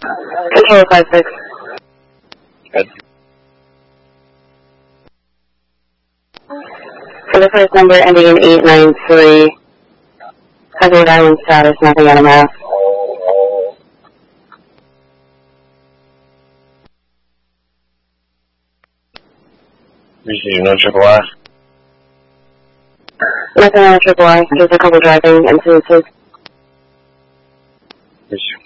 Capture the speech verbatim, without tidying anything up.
Control five six. Good. For the first number ending in eight nine three, has Rhode Island status, nothing N M S. Receive no triple I. Nothing on triple I, just a couple driving incidences. Receive.